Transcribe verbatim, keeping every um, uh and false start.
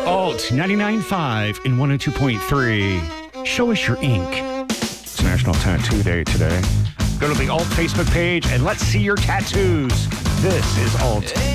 Alt ninety-nine point five and one oh two point three. Show us your ink. It's National Tattoo Day today. Go to the Alt Facebook page and let's see your tattoos. This is Alt